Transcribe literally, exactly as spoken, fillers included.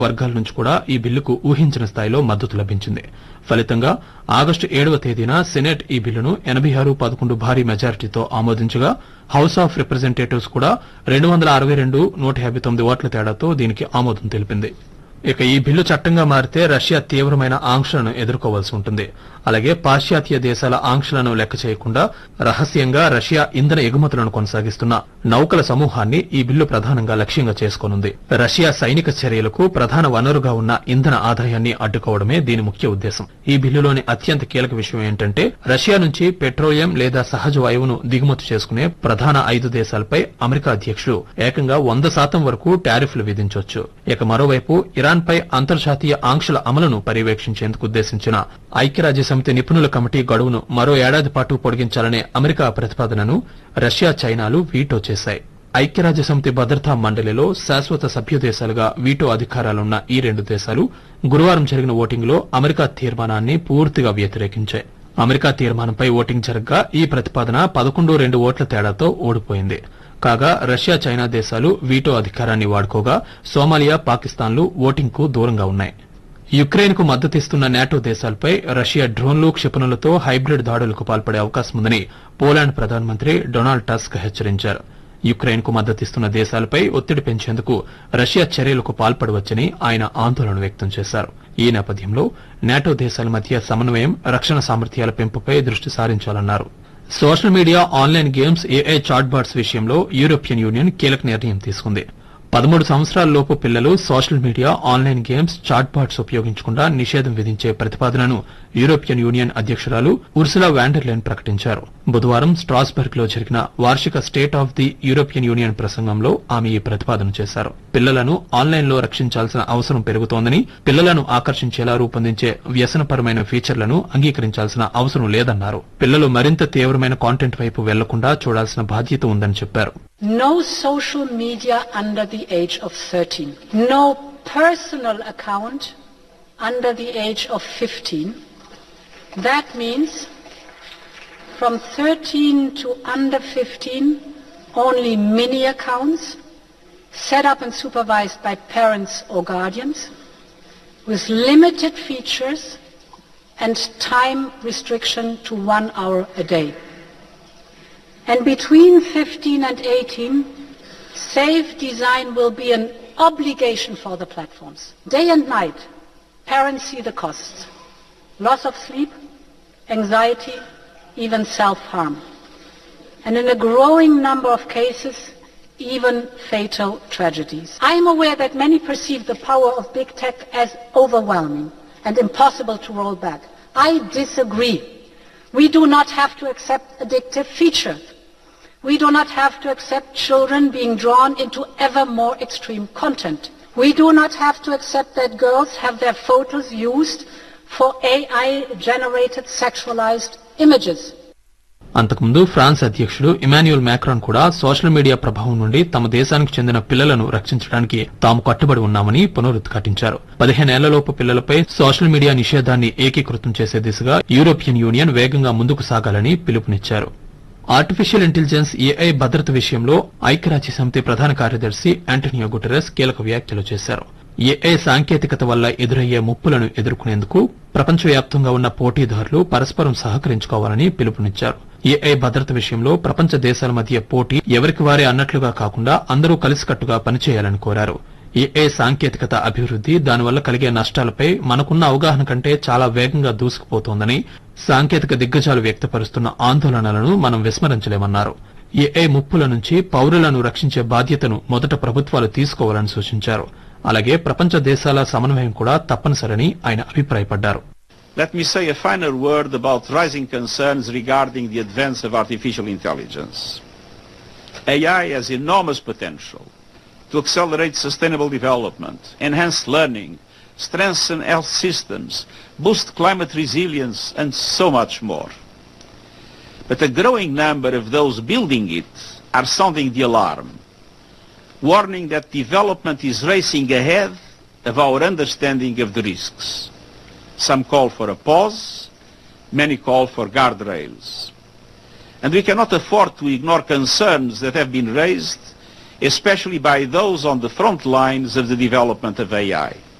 వర్గాల నుంచి కూడా ఈ బిల్లుకు ఊహించిన స్థాయిలో మద్దతు లభించింది. ఫలితంగా ఆగస్టు ఏడవ తేదీన సెనెట్ ఈ బిల్లును ఎనబై ఆరు పదకొండు భారీ మెజారిటీతో ఆమోదించగా హౌస్ ఆఫ్ రిప్రజెంటేటివ్స్ కూడా రెండు వందల అరవై రెండు నూట యాభై తొమ్మిది ఓట్ల తేడాతో దీనికి ఆమోదం తెలిపింది. ఇక ఈ బిల్లు చట్టంగా మారితే రష్యా తీవ్రమైన ఆంక్షలను ఎదుర్కోవాల్సి ఉంటుంది. అలాగే పాశ్చాత్య దేశాల ఆంక్షలను లెక్క చేయకుండా రహస్యంగా రష్యా ఇంధన ఎగుమతులను కొనసాగిస్తున్న నౌకల సమూహాన్ని ఈ బిల్లు ప్రధానంగా లక్ష్యంగా చేసుకోనుంది. రష్యా సైనిక చర్యలకు ప్రధాన వనరుగా ఉన్న ఇంధన ఆదాయాన్ని అడ్డుకోవడమే దీని ముఖ్య ఉద్దేశం. ఈ బిల్లులోని అత్యంత కీలక విషయం ఏంటంటే రష్యా నుంచి పెట్రోలియం లేదా సహజ వాయువును దిగుమతి చేసుకునే ప్రధాన ఐదు దేశాలపై అమెరికా అధ్యకుడు ఏకంగా వంద శాతం వరకు టారిఫ్లు విధించొచ్చు. ఇక మరోవైపు ఇరాన్ పై అంతర్జాతీయ ఆంక్షల అమలును పర్యవేక్షించేందుకు ఉద్దేశించిన ఐక్యరాజ్యసమితి నిపుణుల కమిటీ గడువును మరో ఏడాది పాటు పొడిగించాలనే అమెరికా ప్రతిపాదనను రష్యా, చైనాలు వీటో చేశాయి. ఐక్యరాజ్యసమితి భద్రతా మండలిలో శాశ్వత సభ్య దేశాలుగా వీటో అధికారాలున్న ఈ రెండు దేశాలు గురువారం జరిగిన ఓటింగ్లో అమెరికా తీర్మానాన్ని పూర్తిగా వ్యతిరేకించాయి. అమెరికా తీర్మానంపై ఓటింగ్ జరగ్గా ఈ ప్రతిపాదన పదకొండు రెండు ఓట్ల తేడాతో ఓడిపోయింది. కాగా రష్యా, చైనా దేశాలు వీటో అధికారాన్ని వాడుకోగా సోమాలియా, పాకిస్తాన్లు ఓటింగ్ కు దూరంగా ఉన్నాయి. యుక్రెయిన్ కు మద్దతిస్తున్న నాటో దేశాలపై రష్యా డ్రోన్లు, క్షిపణులతో హైబ్రిడ్ దాడులకు పాల్పడే అవకాశం ఉందని పోలాండ్ ప్రధానమంత్రి డొనాల్డ్ టస్క్ హెచ్చరించారు. యుక్రెయిన్ కు మద్దతిస్తున్న దేశాలపై ఒత్తిడి పెంచేందుకు రష్యా చర్యలకు పాల్పడవచ్చని ఆయన ఆందోళన వ్యక్తం చేశారు. ఈ నేపథ్యంలో నాటో దేశాల మధ్య సమన్వయం, రక్షణ సామర్థ్యాల పెంపుపై దృష్టి సారించాలన్నారు. Social media, online games, AI chatbots విషయంలో యూరోపియన్ యూనియన్ కీలక నిర్ణయం తీసుకుంది. పదమూడు సంవత్సరాలలోపు పిల్లలు social media, online games, chatbots ఉపయోగించకుండా నిషేధం విధించే ప్రతిపాదనను యూరోపియన్ యూనియన్ అధ్యకురాలు ఉర్సులా వాండర్లైన్ ప్రకటించారు. బుధవారం స్ట్రాస్బర్గ్ లో జరిగిన వార్షిక state of the European union ప్రసంగంలో ఆమె ఈ ప్రతిపాదన చేశారు. పిల్లలను ఆన్లైన్లో రక్షించాల్సిన అవసరం పెరుగుతోందని, పిల్లలను ఆకర్షించేలా రూపొందించే వ్యసనపరమైన ఫీచర్లను అంగీకరించాల్సిన అవసరం లేదన్నారు. పిల్లలు మరింత తీవ్రమైన కాంటెంట్ వైపు వెళ్లకుండా చూడాల్సిన బాధ్యత ఉందని చెప్పారు. No social media under the age of thirteen. No personal account under the age of fifteen. That means from thirteen to under fifteen, only mini accounts set up and supervised by parents or guardians with limited features and time restriction to one hour a day. And between fifteen and eighteen, safe design will be an obligation for the platforms. Day and night, parents see the costs. Loss of sleep, anxiety, even self-harm. And in a growing number of cases, even fatal tragedies. I am aware that many perceive the power of big tech as overwhelming and impossible to roll back. I disagree. We do not have to accept addictive features. We do not have to accept children being drawn into ever more extreme content. We do not have to accept that girls have their photos used for A I-generated sexualized images. అంతకుముందు France అధ్యకుడు Emmanuel Macron కూడా social media ప్రభావం నుండి తమ దేశానికి చెందిన పిల్లలను రక్షించడానికి తాము కట్టుబడి ఉన్నామని పునరుద్ఘాటించారు. పదిహేనేళ్లలోపు పిల్లలపై సోషల్ మీడియా నిషేధాన్ని ఏకీకృతం చేసే దిశగా యూరోపియన్ యూనియన్ వేగంగా ముందుకు సాగాలని పిలుపునిచ్చారు. ఆర్టిఫిషియల్ ఇంటెలిజెన్స్, ఏఐ భద్రత విషయంలో ఐక్యరాజ్యసమితి ప్రధాన కార్యదర్శి ఆంటోనియో గుటెరస్ కీలక వ్యాఖ్యలు చేశారు. ఏఐ సాంకేతికత వల్ల ఎదురయ్యే ముప్పులను ఎదుర్కొనేందుకు ప్రపంచవ్యాప్తంగా ఉన్న పోటీదారులు పరస్పరం సహకరించుకోవాలని పిలుపునిచ్చారు. ఏఐ భద్రత విషయంలో ప్రపంచ దేశాల మధ్య పోటీ ఎవరికి వారే అన్నట్లుగా కాకుండా అందరూ కలిసికట్టుగా పనిచేయాలని కోరారు. ఏఐ సాంకేతికత అభివృద్ది, దానివల్ల కలిగే నష్టాలపై మనకున్న అవగాహన కంటే చాలా వేగంగా దూసుకుపోతోందని, సాంకేతిక దిగ్గజాలు వ్యక్తపరుస్తున్న ఆందోళనలను మనం విస్మరించలేమన్నారు. ఏఐ ముప్పుల నుంచి పౌరులను రక్షించే బాధ్యతను మొదట ప్రభుత్వాలు తీసుకోవాలని సూచించారు. అలాగే ప్రపంచ దేశాల సమన్వయం కూడా తప్పనిసరని ఆయన అభిప్రాయపడ్డారు. Let me say a final word about rising concerns regarding the advance of artificial intelligence. A I has enormous potential to accelerate sustainable development, enhance learning, strengthen health systems, boost climate resilience, and so much more. But a growing number of those building it are sounding the alarm, warning that development is racing ahead of our understanding of the risks. Some call for a pause, many call for guardrails. And we cannot afford to ignore concerns that have been raised, especially by those on the front lines of the development of A I.